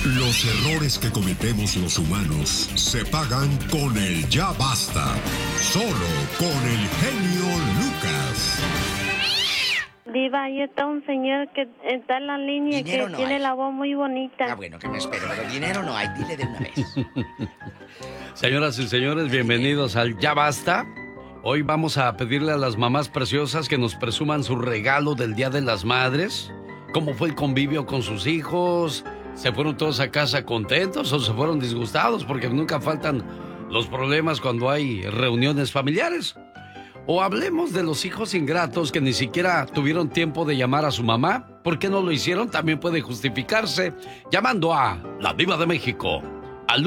Los errores que cometemos los humanos se pagan con el ya basta. Solo con el genio Lucas. Diva, ahí está un señor que está en la línea y que no tiene hay. la voz muy bonita. Ah, bueno, que me espero, pero dinero no hay, dile de una vez. Señoras y señores, bienvenidos al Ya Basta. Hoy vamos a pedirle a las mamás preciosas que nos presuman su regalo del Día de las Madres. ¿Cómo fue el convivio con sus hijos? ¿Se fueron todos a casa contentos o se fueron disgustados? Porque nunca faltan los problemas cuando hay reuniones familiares. O hablemos de los hijos ingratos que ni siquiera tuvieron tiempo de llamar a su mamá. ¿Por qué no lo hicieron? También puede justificarse llamando a la Diva de México al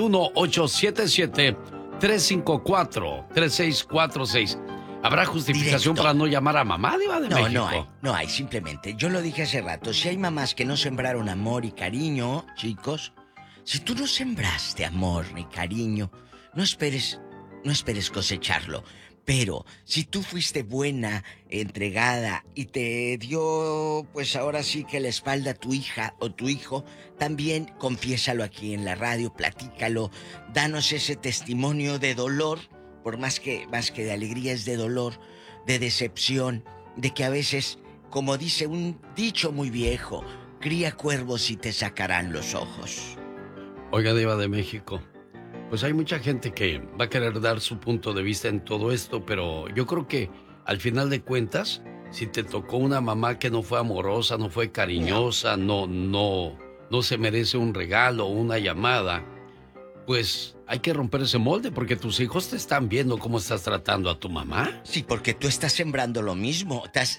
1-877-354-3646. ¿Habrá justificación para no llamar a mamá, Diva de México? No hay, simplemente. Yo lo dije hace rato, si hay mamás que no sembraron amor y cariño, chicos, si tú no sembraste amor ni cariño, no esperes cosecharlo. Pero si tú fuiste buena, entregada y te dio, pues ahora sí que la espalda a tu hija o tu hijo, también confiésalo aquí en la radio, platícalo, danos ese testimonio de dolor, por más que de alegría es de dolor, de decepción, de que a veces, como dice un dicho muy viejo, cría cuervos y te sacarán los ojos. Oiga, Diva de México, pues hay mucha gente que va a querer dar su punto de vista en todo esto, pero yo creo que al final de cuentas, si te tocó una mamá que no fue amorosa, no fue cariñosa, no se merece un regalo o una llamada, pues hay que romper ese molde porque tus hijos te están viendo cómo estás tratando a tu mamá. Sí, porque tú estás sembrando lo mismo.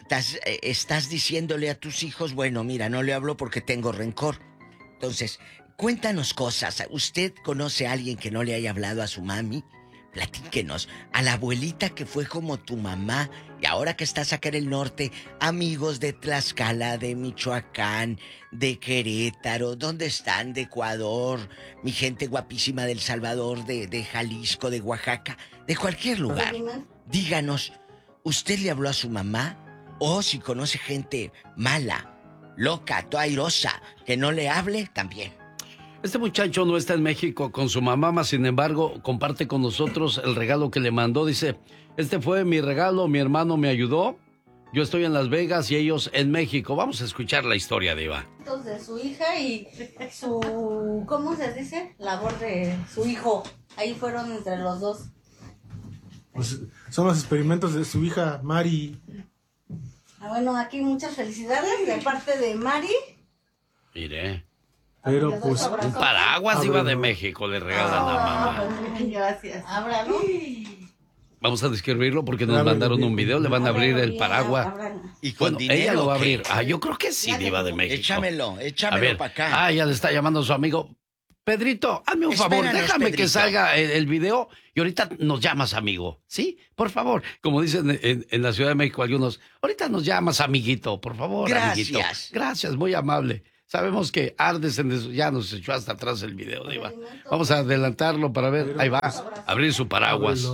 Estás diciéndole a tus hijos, bueno, mira, no le hablo porque tengo rencor. Entonces, cuéntanos cosas. ¿Usted conoce a alguien que no le haya hablado a su mami? Platíquenos. A la abuelita que fue como tu mamá y ahora que estás acá en el norte, amigos de Tlaxcala, de Michoacán, de Querétaro, ¿dónde están? De Ecuador, mi gente guapísima de El Salvador, de Jalisco, de Oaxaca, de cualquier lugar. Díganos, ¿usted le habló a su mamá? O si conoce gente mala, loca, toda airosa, que no le hable, también. Este muchacho no está en México con su mamá, sin embargo, comparte con nosotros el regalo que le mandó. Dice, este fue mi regalo, mi hermano me ayudó. Yo estoy en Las Vegas y ellos en México. Vamos a escuchar la historia, Diva. De su hija y su, ¿cómo se dice? Labor de su hijo. Ahí fueron entre los dos. Pues son los experimentos de su hija, Mari. Bueno, aquí muchas felicidades de parte de Mari. Mire. Pero pues... Un paraguas, Diva de México, le regalan a mamá. Gracias. Ábralo. Vamos a describirlo porque nos mandaron un video. Le van a abrir el paraguas. Y con bueno, dinero, ella lo va a ¿qué? abrir. Yo creo que sí, Diva de México. Échamelo para acá. Ya le está llamando a su amigo. Pedrito, hazme un favor, déjame Pedrito, que salga el video y ahorita nos llamas, amigo. ¿Sí? Por favor. Como dicen en la Ciudad de México algunos, ahorita nos llamas, amiguito, por favor, amiguito. Gracias, muy amable. Sabemos que ardes en eso. Ya nos echó hasta atrás el video, Diva. Vamos a adelantarlo para ver. Ahí va, abrir su paraguas.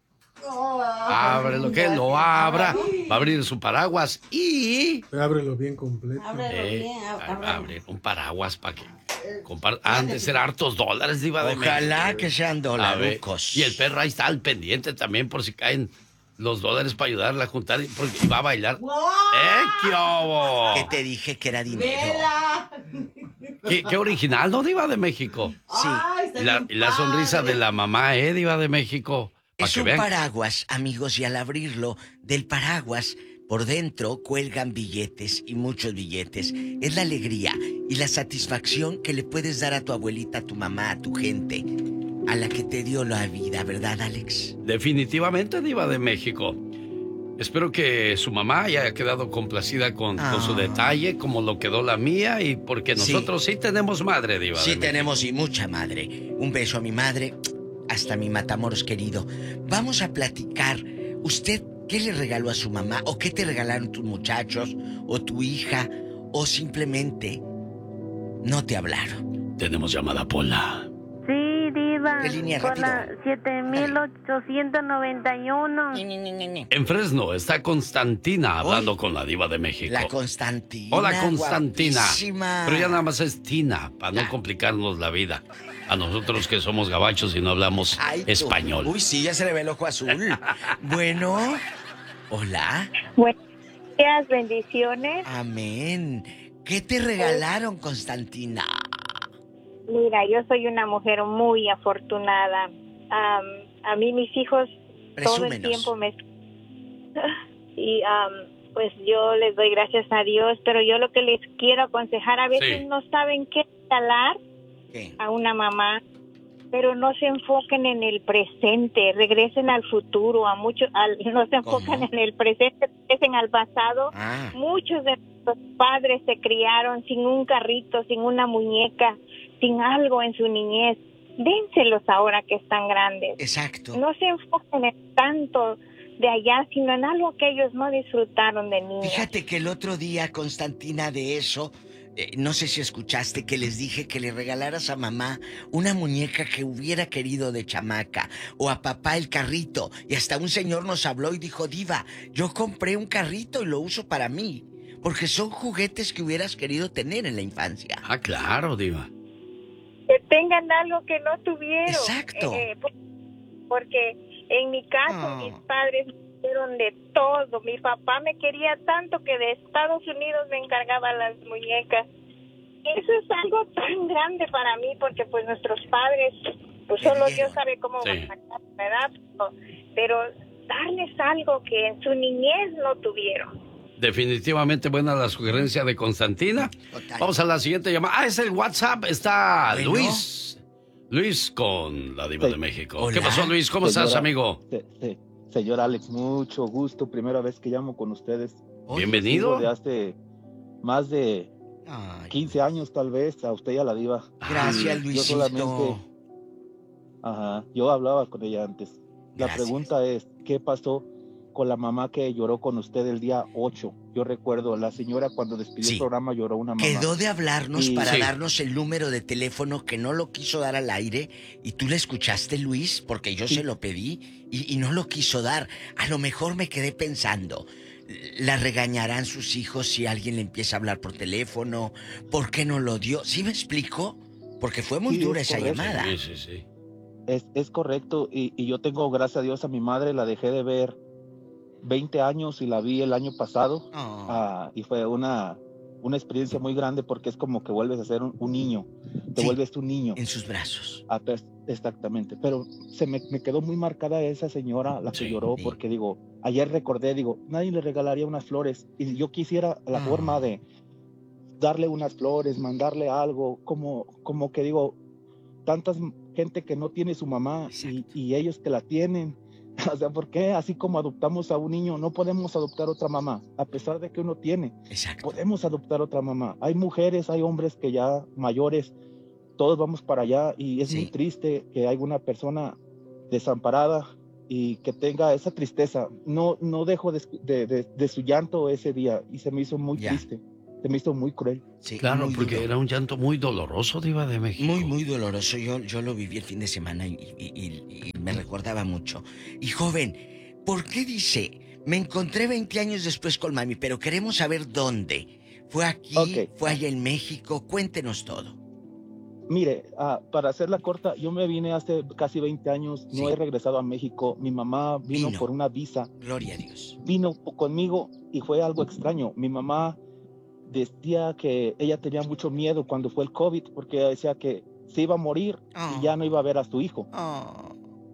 Ábrelo, que lo abra. Va a abrir su paraguas y... Ábrelo bien completo. Abre un paraguas para que... Antes era hartos dólares, Diva de México. Ojalá que sean dolarucos. Y el perro ahí está al pendiente también por si caen los dólares para ayudarla a juntar porque va a bailar. ¡Qué obo! Que te dije que era dinero. Qué original, ¿no, Diva de México? Sí. Y la sonrisa de la mamá, Diva de México. Es un paraguas, amigos, y al abrirlo, del paraguas, por dentro cuelgan billetes y muchos billetes. Es la alegría y la satisfacción que le puedes dar a tu abuelita, a tu mamá, a tu gente, a la que te dio la vida, ¿verdad, Alex? Definitivamente, Diva de México. Espero que su mamá haya quedado complacida con su detalle, como lo quedó la mía, y porque nosotros sí tenemos madre, Diva. Sí tenemos, y mucha madre. Un beso a mi madre, hasta mi Matamoros querido. Vamos a platicar. ¿Usted qué le regaló a su mamá? ¿O qué te regalaron tus muchachos? ¿O tu hija? ¿O simplemente no te hablaron? Tenemos llamada, Pola. Sí, Diva. ¿Qué línea? Con Rápido. la 7891. En Fresno está Constantina hablando con la diva de México. La Constantina. Hola, Constantina. Guapísima. Pero ya nada más es Tina, para no complicarnos la vida. A nosotros que somos gabachos y no hablamos Ay, tú. español. Uy, sí, ya se le ve el ojo azul. Bueno. Hola. Buenos días, bendiciones. Amén. ¿Qué te regalaron, Constantina? Mira, yo soy una mujer muy afortunada. A mí mis hijos todo el Presúmenos. tiempo y pues yo les doy gracias a Dios, pero yo lo que les quiero aconsejar, a veces Sí. no saben qué regalar ¿Qué? a una mamá, pero no se enfoquen en el presente, regresen al futuro, no se enfocan ¿Cómo? en el presente, regresen al pasado. Ah, Muchos de nuestros padres se criaron sin un carrito, sin una muñeca, sin algo en su niñez. Dénselos ahora que están grandes. exacto. No se enfoquen en tanto de allá, sino en algo que ellos no disfrutaron de niños. Fíjate que el otro día, Constantina, de eso, no sé si escuchaste que les dije que le regalaras a mamá una muñeca que hubiera querido de chamaca, o a papá el carrito, y hasta un señor nos habló y dijo, diva, yo compré un carrito y lo uso para mí, porque son juguetes que hubieras querido tener en la infancia. Ah, claro, diva. Que tengan algo que no tuvieron. Exacto. Porque en mi caso, mis padres me dieron de todo. Mi papá me quería tanto que de Estados Unidos me encargaba las muñecas. Eso es algo tan grande para mí, porque pues nuestros padres, pues Te solo dieron. Dios sabe cómo Sí. van a sacar, ¿verdad? Pero darles algo que en su niñez no tuvieron. Definitivamente buena la sugerencia de Constantina. Total. Vamos a la siguiente llamada. Ah, es el WhatsApp. Está Bueno. Luis. Luis con la diva Sí. de México. Hola. ¿Qué pasó, Luis? ¿Cómo estás, amigo? Señor Alex, mucho gusto. Primera vez que llamo con ustedes. Oye, Bienvenido. Sigo de hace más de ay, 15 años, tal vez, a usted y a la diva. gracias, Yo Luisito. solamente, yo hablaba con ella antes. La Gracias. pregunta es, ¿qué pasó con la mamá que lloró con usted el día 8? Yo recuerdo, la señora cuando despidió Sí. el programa lloró una mamá. Quedó de hablarnos Y- para Sí. darnos el número de teléfono que no lo quiso dar al aire. ¿Y tú le escuchaste, Luis? Porque yo Sí. se lo pedí y no lo quiso dar. A lo mejor me quedé pensando, ¿la regañarán sus hijos si alguien le empieza a hablar por teléfono? ¿Por qué no lo dio? ¿Sí me explico? Porque fue muy Sí, dura es esa correcto. llamada. Sí, sí, sí. Es correcto, y yo tengo, gracias a Dios, a mi madre, la dejé de ver 20 años y la vi el año pasado. Oh, Y fue una experiencia muy grande, porque es como que vuelves a ser un niño, te Sí. vuelves un niño. en sus brazos. Exactamente, pero me quedó muy marcada esa señora, la que Sí. lloró, Sí. porque ayer recordé, nadie le regalaría unas flores, y yo quisiera la Ah. forma de darle unas flores, mandarle algo, como que tanta gente que no tiene su mamá, Exacto. y ellos que la tienen. O sea, ¿por qué así como adoptamos a un niño, no podemos adoptar otra mamá? A pesar de que uno tiene, Exacto. podemos adoptar otra mamá. Hay mujeres, hay hombres que ya mayores, todos vamos para allá, y es Sí. muy triste que haya una persona desamparada y que tenga esa tristeza. No dejo de su llanto ese día, y se me hizo muy Ya. triste, se me hizo muy cruel. Sí, Claro, muy porque duro. era un llanto muy doloroso, diva de México. Muy, muy doloroso. Yo lo viví el fin de semana y me recordaba mucho. Y joven, ¿por qué dice, me encontré 20 años después con mami, pero queremos saber dónde? ¿Fue aquí? Ok. ¿Fue allá en México? Cuéntenos todo. Mire, para hacerla corta, yo me vine hace casi 20 años, Sí. no he regresado a México. Mi mamá vino Vino. por una visa, Gloria a Dios. vino conmigo, y fue algo extraño. Mi mamá decía que ella tenía mucho miedo cuando fue el COVID, porque ella decía que se iba a morir Oh. y ya no iba a ver a su hijo. Oh,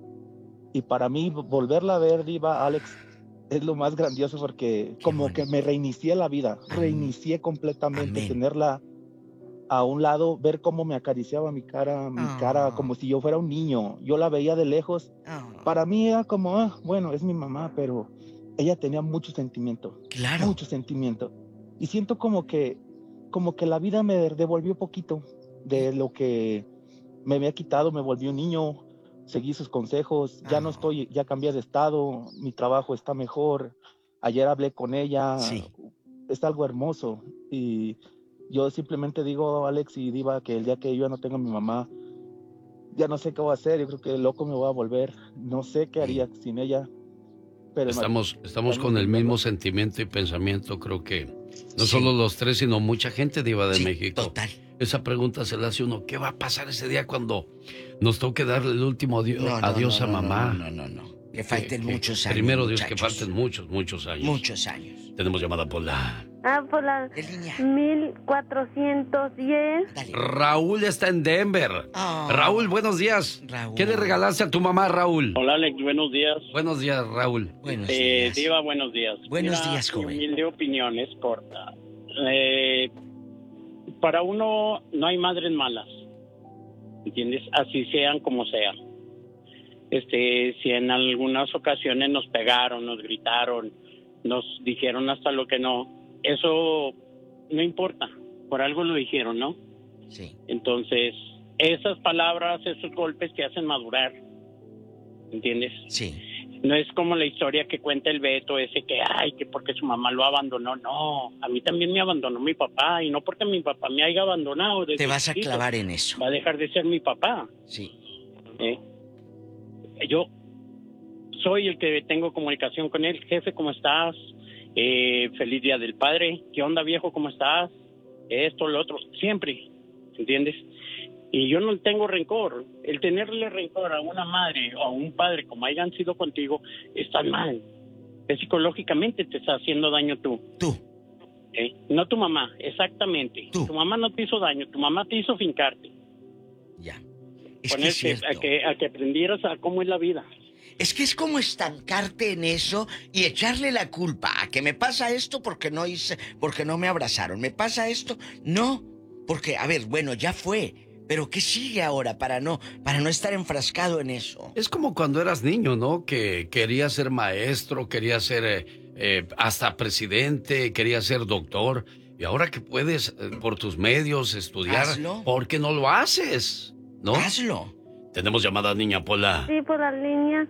Y para mí volverla a ver, diva, Alex, es lo más grandioso, porque como bonito. que me reinicié la vida, Amén. reinicié completamente. Amén. Tenerla a un lado, ver cómo me acariciaba mi cara como si yo fuera un niño. Yo la veía de lejos. oh. Para mí era como, bueno, es mi mamá, pero ella tenía mucho sentimiento, Claro. mucho sentimiento. Y siento como que la vida me devolvió poquito de lo que me había quitado. Me volví un niño, seguí sus consejos, ya no Ah. estoy, ya cambié de estado, mi trabajo está mejor. Ayer hablé con ella, Sí. es algo hermoso. Y yo simplemente digo, Alex y Diva, que el día que yo ya no tenga a mi mamá, ya no sé qué voy a hacer, yo creo que loco me voy a volver, no sé qué haría sin ella. Pero Estamos con el mismo sentimiento y pensamiento, creo que no solo los tres, sino mucha gente, Diva de México. Total. Esa pregunta se le hace uno, ¿qué va a pasar ese día cuando nos toque darle el último adiós a mamá? No. Que falten muchos años. Primero Dios, muchachos. que falten muchos años. Muchos años. Tenemos llamada por la... Por la 1410. Dale. Raúl está en Denver. Raúl, buenos días. Raúl. ¿Qué le regalaste a tu mamá, Raúl? Hola, Alex, buenos días. Buenos días, Raúl. Buenos días. Diva, buenos días. Buenos días, joven. Mi humilde opinión es corta. Para uno no hay madres malas, ¿entiendes? Así sean como sean. Si en algunas ocasiones nos pegaron, nos gritaron, nos dijeron hasta lo que no, eso no importa, por algo lo dijeron, ¿no? Sí. Entonces, esas palabras, esos golpes te hacen madurar, ¿entiendes? Sí. No es como la historia que cuenta el Beto, ese que porque su mamá lo abandonó. No, a mí también me abandonó mi papá, y no porque mi papá me haya abandonado. Te vas a clavar en eso. Va a dejar de ser mi papá. Sí. Yo soy el que tengo comunicación con él. Jefe, ¿cómo estás? Feliz Día del Padre. ¿Qué onda, viejo? ¿Cómo estás? Esto, lo otro, siempre, ¿entiendes? Y yo no tengo rencor. El tenerle rencor a una madre o a un padre como hayan sido contigo está mal. Psicológicamente te está haciendo daño tú. No tu mamá, exactamente. Tu mamá no te hizo daño, tu mamá te hizo fincarte. Ya. Ponerte a que aprendieras a cómo es la vida. Es que es como estancarte en eso y echarle la culpa a que me pasa esto porque no me abrazaron. Me pasa esto, no, porque, a ver, bueno, ya fue. Pero ¿qué sigue ahora para no estar enfrascado en eso? Es como cuando eras niño, ¿no? Que querías ser maestro, querías ser hasta presidente, querías ser doctor. Y ahora que puedes por tus medios estudiar, hazlo. ¿Por qué no lo haces? ¿No? Hazlo. Tenemos llamada, niña Pola. Sí, por la línea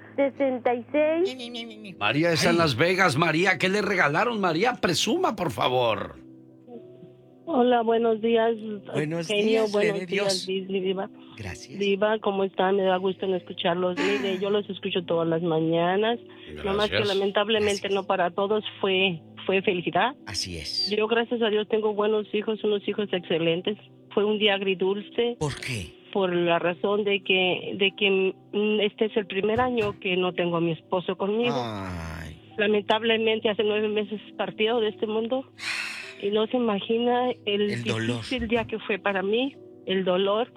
66. María está en Las Vegas. María, ¿qué le regalaron, María? Presuma, por favor. Hola, buenos días. Buenos Genio, días, buenos Dios. días, Diva. Gracias. Diva, ¿cómo están? Me da gusto en escucharlos. Mire, yo los escucho todas las mañanas. Nada más que lamentablemente no para todos fue felicidad. Así es. Yo, gracias a Dios, tengo buenos hijos, unos hijos excelentes. Fue un día agridulce. ¿Por qué? Por la razón de que este es el primer año que no tengo a mi esposo conmigo. Ay. Lamentablemente hace 9 meses partido de este mundo. Y no se imagina el difícil día que fue para mí, el dolor.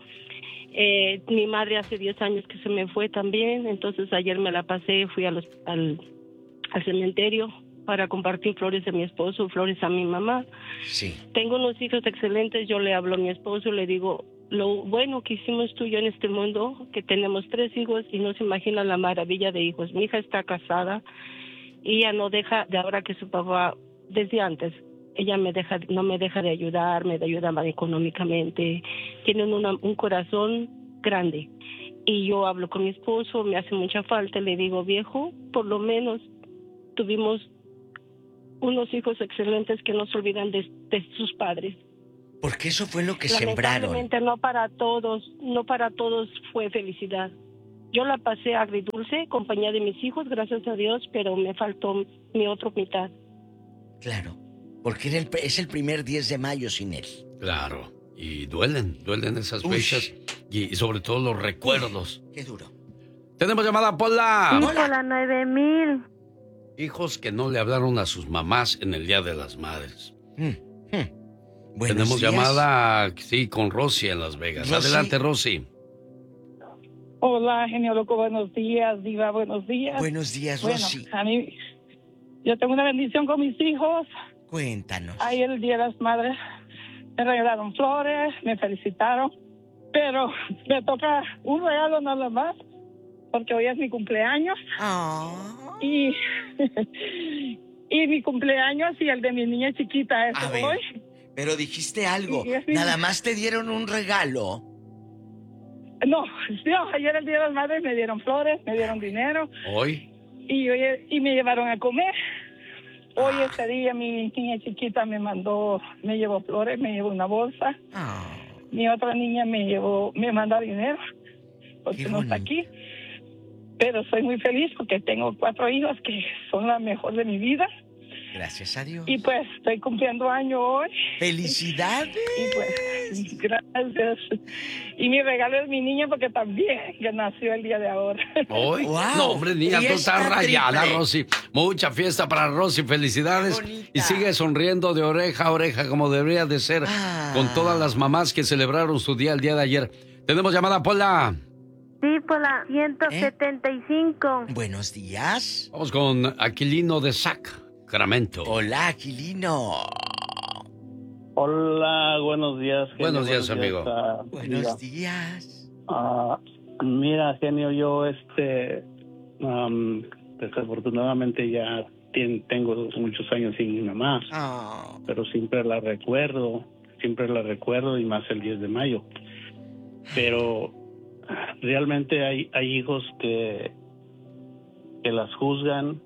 Mi madre hace 10 años que se me fue también, entonces ayer me la pasé, fui al cementerio para compartir flores a mi esposo, flores a mi mamá. Sí. Tengo unos hijos excelentes, yo le hablo a mi esposo, le digo, lo bueno que hicimos tú y yo en este mundo, que tenemos 3 hijos y no se imagina la maravilla de hijos. Mi hija está casada y ella no deja, de ahora que su papá, desde antes, ella no me deja de ayudar, me ayuda más económicamente. Tienen un corazón grande. Y yo hablo con mi esposo, me hace mucha falta, le digo, viejo, por lo menos tuvimos unos hijos excelentes que no se olvidan de sus padres. Porque eso fue lo que sembraron. Lamentablemente no para todos fue felicidad. Yo la pasé agridulce, compañía de mis hijos, gracias a Dios, pero me faltó mi otra mitad. Claro. Porque es el primer 10 de mayo sin él. Claro, y duelen esas fechas y sobre todo los recuerdos. Qué duro. Tenemos llamada, Pola. Sí, por la 9000. Hijos que no le hablaron a sus mamás en el Día de las Madres. Tenemos días. llamada, sí, con Rosy en Las Vegas. Rosy. Adelante, Rosy. Hola, genio loco, buenos días, Diva, buenos días. Buenos días, Rosy. A mí, yo tengo una bendición con mis hijos. Cuéntanos. Ayer el Día de las Madres me regalaron flores, me felicitaron, pero me toca un regalo nada más, porque hoy es mi cumpleaños. Y mi cumpleaños y el de mi niña chiquita es hoy. Pero dijiste algo, nada más te dieron un regalo. No, ayer el Día de las Madres me dieron flores, me dieron dinero. ¿Hoy? Y me llevaron a comer. Hoy este día mi niña chiquita me llevó flores, me llevó una bolsa. Mi otra niña me mandó dinero. porque no está aquí. Pero soy muy feliz porque tengo 4 hijos que son la mejor de mi vida. Gracias a Dios. Y pues estoy cumpliendo año hoy. ¡Felicidades! Y pues, gracias. Y mi regalo es mi niña porque también que nació el día de ahora. ¿Hoy? Wow. No, hombre, niña, tú estás rayada, Rosy. Mucha fiesta para Rosy, felicidades. Y sigue sonriendo de oreja a oreja como debería de ser con todas las mamás que celebraron su día el día de ayer. Tenemos llamada, Pola. Sí, por la 175. Buenos días. Vamos con Aquilino de Sacramento. Hola, Aquilino. Hola, buenos días, genio. Buenos días, amigo. Buenos días. Mira, genio, yo desafortunadamente ya tengo muchos años sin mi mamá, pero siempre la recuerdo y más el 10 de mayo. Pero realmente hay hijos que las juzgan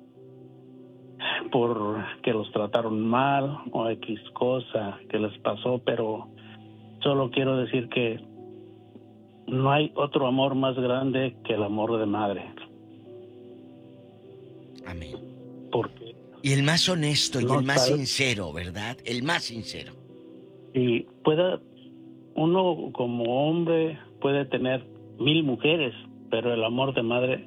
por que los trataron mal o X cosa que les pasó, pero solo quiero decir que no hay otro amor más grande que el amor de madre. Amén. Porque y el más honesto y no el más sabe. sincero, ¿verdad? El más sincero. Y uno como hombre puede tener 1000 mujeres, pero el amor de madre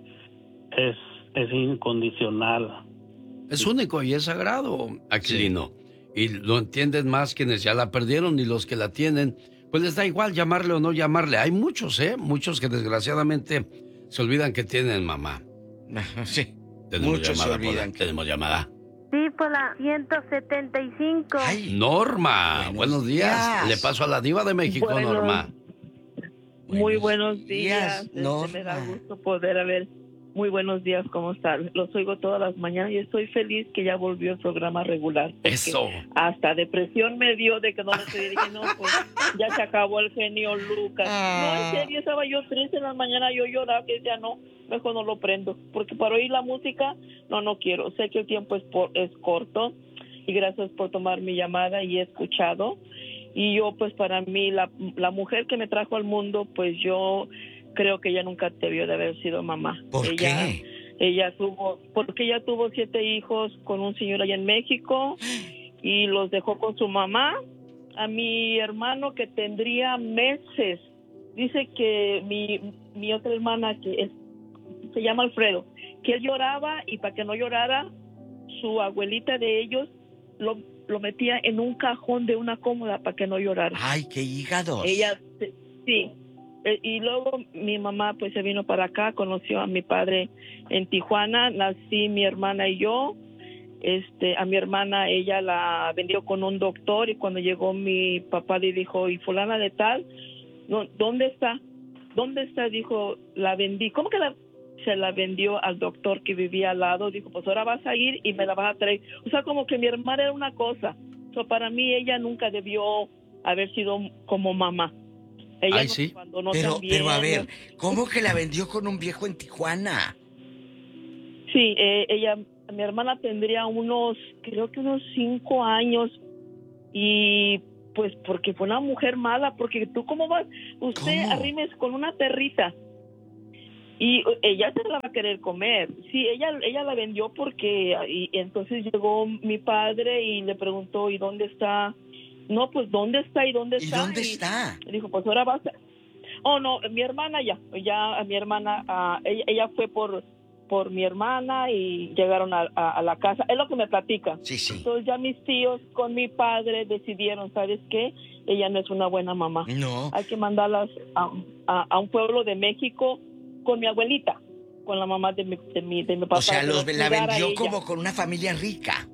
es incondicional. Es único y es sagrado, Aquilino. Y lo entienden más quienes ya la perdieron y los que la tienen, pues les da igual llamarle o no llamarle. Hay muchos, muchos que desgraciadamente se olvidan que tienen mamá. Sí. Tenemos Muchos llamada, se olvidan Pola. Tenemos llamada. Sí, por la 175. Norma, buenos días. Le paso a la diva de México, Buenos- Norma. Muy buenos días. Me da gusto poder haber. Muy buenos días, ¿cómo están? Los oigo todas las mañanas y estoy feliz que ya volvió el programa regular. Eso. Hasta depresión me dio de que no lo estoy. Dije, no, pues ya se acabó el genio Lucas. No, en serio, estaba yo triste en la mañana, yo lloraba, que decía, no, mejor no lo prendo. Porque para oír la música, no quiero. Sé que el tiempo es corto y gracias por tomar mi llamada y he escuchado. Y yo, pues para mí, la mujer que me trajo al mundo, pues yo creo que ella nunca debió de haber sido mamá. ¿Por qué? Porque ella tuvo 7 hijos con un señor allá en México y los dejó con su mamá. A mi hermano que tendría meses, dice que mi otra hermana se llama Alfredo, que él lloraba y para que no llorara, su abuelita de ellos lo metía en un cajón de una cómoda para que no llorara. Ay, qué hígados. Ella, sí. Y luego mi mamá pues se vino para acá, conoció a mi padre en Tijuana, nací mi hermana y yo. A mi hermana ella la vendió con un doctor y cuando llegó mi papá le dijo, ¿y fulana de tal? No, ¿dónde está? ¿Dónde está? Dijo, la vendí. ¿Cómo que se la vendió al doctor que vivía al lado? Dijo, pues ahora vas a ir y me la vas a traer. O sea, como que mi hermana era una cosa. Para mí ella nunca debió haber sido como mamá. Ella Ay, sí. Pero a ver, ¿cómo que la vendió con un viejo en Tijuana? Sí, mi hermana tendría creo que unos 5 años y pues porque fue una mujer mala, porque tú cómo vas, arrimes con una perrita y ella se la va a querer comer. Sí, ella la vendió porque y entonces llegó mi padre y le preguntó, ¿y dónde está? No, pues ¿dónde está? ¿Y dónde está? ¿Y dónde está? Y dijo, pues ahora vas a... Oh, no, mi hermana mi hermana, ella fue por mi hermana y llegaron a la casa. Es lo que me platica. Sí. Entonces ya mis tíos con mi padre decidieron, ¿sabes qué? Ella no es una buena mamá. No. Hay que mandarlas a un pueblo de México con mi abuelita, con la mamá de mi papá. O sea, la vendió como con una familia rica.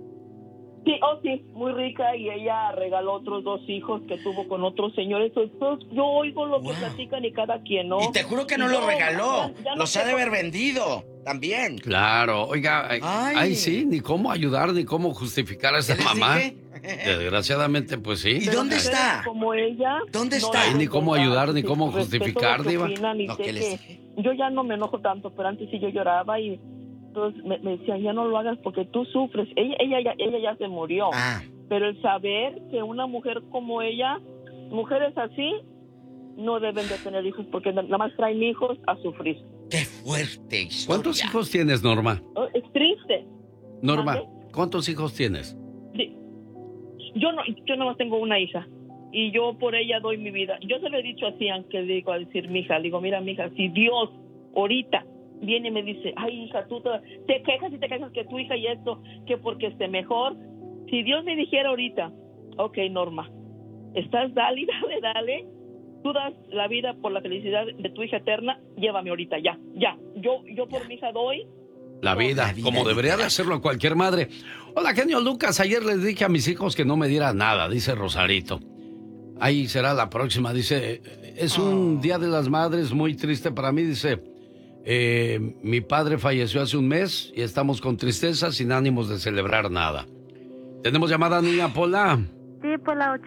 Sí, muy rica, y ella regaló otros 2 hijos que tuvo con otros señores. Entonces, yo oigo lo que platican y cada quien, ¿no? Y te juro que no lo regaló, los ha de haber vendido también. Claro, oiga, ay, sí, ni cómo ayudar, ni cómo justificar a esa mamá. Desgraciadamente, pues sí. ¿Y dónde está? Como ella. ¿Dónde está? Ay, ni cómo ayudar, ni cómo justificar, diva. Yo ya no me enojo tanto, pero antes sí yo lloraba y entonces me decían, ya no lo hagas porque tú sufres. Ella ya se murió. Pero el saber que una mujer como ella, mujeres así, no deben de tener hijos porque nada más traen hijos a sufrir. ¡Qué fuerte historia! ¿Cuántos hijos tienes, Norma? Es triste. Norma, ¿Mande? ¿cuántos hijos tienes? Yo nomás tengo una hija y yo por ella doy mi vida. Yo se lo he dicho así, aunque digo a decir mi hija, digo, mira, mi hija, si Dios ahorita viene y me dice, ay, hija, tú te quejas y te quejas que tu hija y esto, que porque esté mejor. Si Dios me dijera ahorita, ok, Norma, estás dale, tú das la vida por la felicidad de tu hija eterna, llévame ahorita, ya. Yo por mi hija doy. La vida, como debería de hacerlo cualquier madre. Hola, genio Lucas, ayer les dije a mis hijos que no me dieran nada, dice Rosarito. Ahí será la próxima, dice, es un Día de las Madres muy triste para mí, dice, mi padre falleció hace un mes y estamos con tristeza sin ánimos de celebrar nada. ¿Tenemos llamada, niña Pola? Sí, por la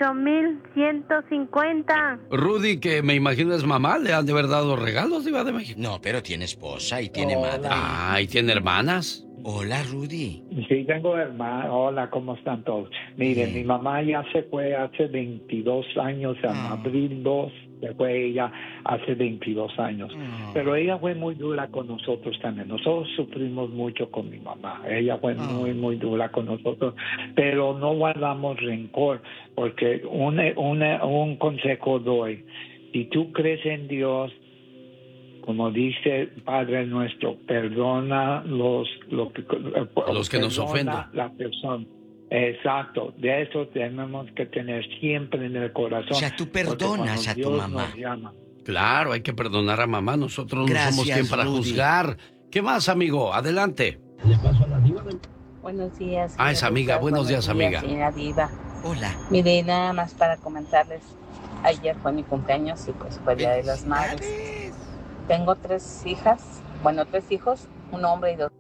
8150. Rudy, que me imagino es mamá, ¿le han de haber dado regalos, Diva de México? No, pero tiene esposa y tiene madre. Ah, ¿y tiene hermanas? Hola, Rudy. Sí, tengo hermana. Hola, ¿cómo están todos? Miren, mi mamá ya se fue hace 22 años, en abril 2, se fue ella hace 22 años. Pero ella fue muy dura con nosotros también. Nosotros sufrimos mucho con mi mamá. Ella fue muy dura con nosotros, pero no guardamos rencor, porque un consejo doy. Si tú crees en Dios, como dice Padre nuestro, perdona los que nos ofenden. La persona. Exacto, de eso tenemos que tener siempre en el corazón. O sea, tú perdonas a tu mamá. Claro, hay que perdonar a mamá. Nosotros Gracias, no somos quien para Rudy. juzgar. ¿Qué más, amigo? Adelante. Buenos días. Ah, es amiga. Lucas. Buenos días, amiga. Señora Diva. Hola. Mire, nada más para comentarles, ayer fue mi cumpleaños y pues fue Día de las Madres. Tengo 3 hijas, bueno, 3 hijos, un hombre y 2.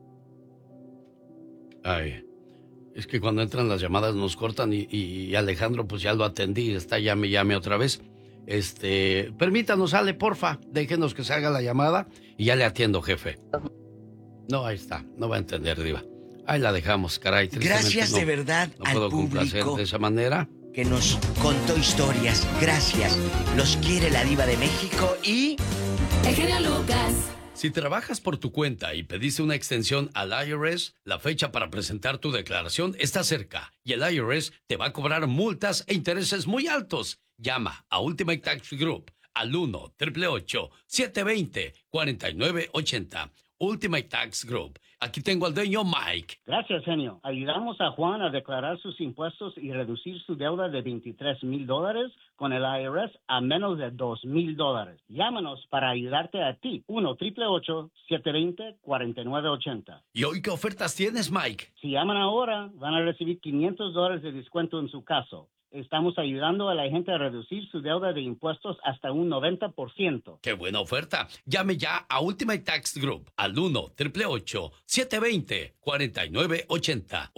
Ay, es que cuando entran las llamadas nos cortan y Alejandro pues ya lo atendí, está llame otra vez. Permítanos, Ale, porfa, déjenos que se haga la llamada y ya le atiendo, jefe. No, ahí está, no va a entender, Diva. Ahí la dejamos, caray. Gracias de verdad no al puedo complacer público de esa manera. Que nos contó historias. Gracias. Los quiere la Diva de México y... El genio Lucas. Si trabajas por tu cuenta y pediste una extensión al IRS, la fecha para presentar tu declaración está cerca y el IRS te va a cobrar multas e intereses muy altos. Llama a Ultimate Tax Group al 1-888-720-4980. Ultimate Tax Group. Aquí tengo al dueño Mike. Gracias, genio. Ayudamos a Juan a declarar sus impuestos y reducir su deuda de $23,000 con el IRS a menos de $2,000. Llámanos para ayudarte a ti. 1-888-720-4980. ¿Y hoy qué ofertas tienes, Mike? Si llaman ahora, van a recibir $500 de descuento en su caso. Estamos ayudando a la gente a reducir su deuda de impuestos hasta un 90%. ¡Qué buena oferta! Llame ya a Ultimate Tax Group al 1-888-720-4980.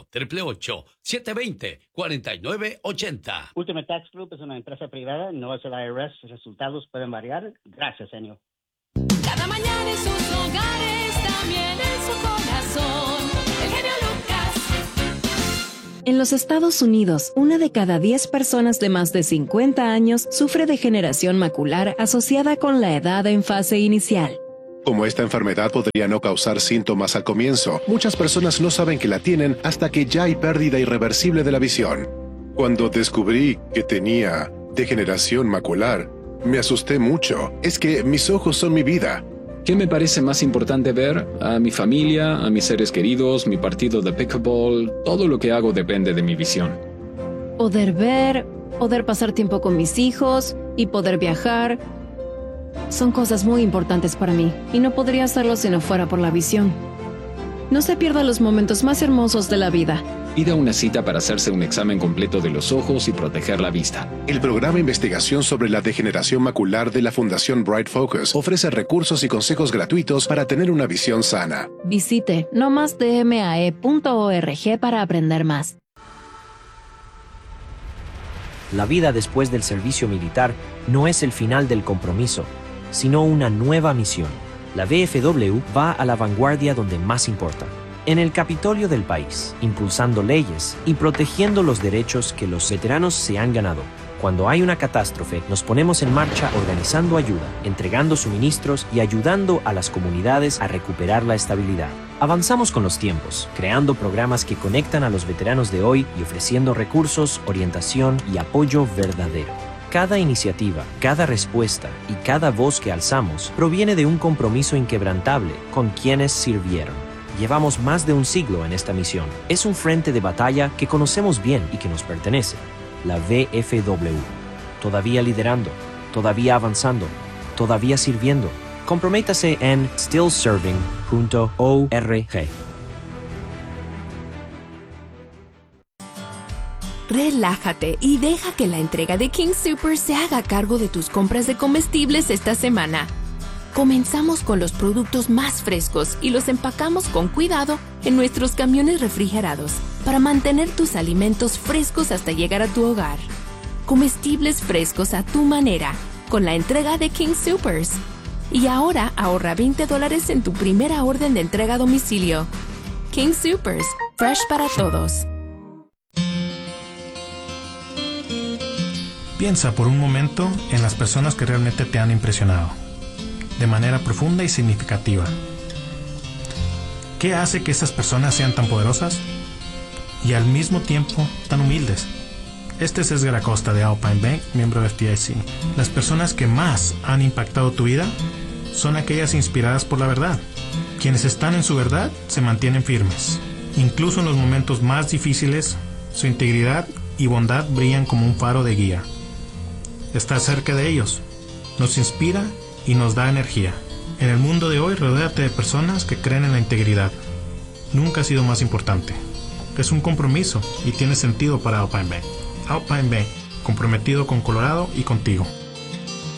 1-888-720-4980. Ultimate Tax Group es una empresa privada, no es el IRS. Resultados pueden variar. Gracias, señor. Cada mañana en sus hogares, también en su corazón. El genio Lucas. En los Estados Unidos, 1 de cada 10 personas de más de 50 años sufre degeneración macular asociada con la edad en fase inicial. Como esta enfermedad podría no causar síntomas al comienzo, muchas personas no saben que la tienen hasta que ya hay pérdida irreversible de la visión. Cuando descubrí que tenía degeneración macular, me asusté mucho. Es que mis ojos son mi vida. ¿Qué me parece más importante ver? A mi familia, a mis seres queridos, mi partido de pickleball. Todo lo que hago depende de mi visión. Poder ver, poder pasar tiempo con mis hijos y poder viajar son cosas muy importantes para mí y no podría hacerlo si no fuera por la visión. No se pierda los momentos más hermosos de la vida. Pida una cita para hacerse un examen completo de los ojos y proteger la vista. El programa de investigación sobre la degeneración macular de la Fundación Bright Focus ofrece recursos y consejos gratuitos para tener una visión sana. Visite nomasdmae.org para aprender más. La vida después del servicio militar no es el final del compromiso, sino una nueva misión. La VFW va a la vanguardia donde más importa. En el Capitolio del país, impulsando leyes y protegiendo los derechos que los veteranos se han ganado. Cuando hay una catástrofe, nos ponemos en marcha organizando ayuda, entregando suministros y ayudando a las comunidades a recuperar la estabilidad. Avanzamos con los tiempos, creando programas que conectan a los veteranos de hoy y ofreciendo recursos, orientación y apoyo verdadero. Cada iniciativa, cada respuesta y cada voz que alzamos proviene de un compromiso inquebrantable con quienes sirvieron. Llevamos más de un siglo en esta misión. Es un frente de batalla que conocemos bien y que nos pertenece. La VFW. Todavía liderando, todavía avanzando, todavía sirviendo. Comprométase en stillserving.org. Relájate y deja que la entrega de King Soopers se haga cargo de tus compras de comestibles esta semana. Comenzamos con los productos más frescos y los empacamos con cuidado en nuestros camiones refrigerados para mantener tus alimentos frescos hasta llegar a tu hogar. Comestibles frescos a tu manera con la entrega de King Soopers. Y ahora ahorra $20 en tu primera orden de entrega a domicilio. King Soopers, fresh para todos. Piensa por un momento en las personas que realmente te han impresionado, de manera profunda y significativa. ¿Qué hace que esas personas sean tan poderosas y al mismo tiempo tan humildes? Este es Edgar Acosta de Alpine Bank, miembro de FDIC. Las personas que más han impactado tu vida son aquellas inspiradas por la verdad. Quienes están en su verdad se mantienen firmes. Incluso en los momentos más difíciles, su integridad y bondad brillan como un faro de guía. Estar cerca de ellos nos inspira y nos da energía. En el mundo de hoy, rodéate de personas que creen en la integridad. Nunca ha sido más importante. Es un compromiso y tiene sentido para Alpine Bank. Alpine Bank, comprometido con Colorado y contigo.